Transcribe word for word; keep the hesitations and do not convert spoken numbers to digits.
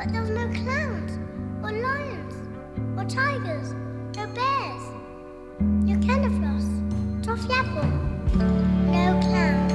But there was no clowns, or lions, or tigers, no bears, no candyfloss, toffee apple, no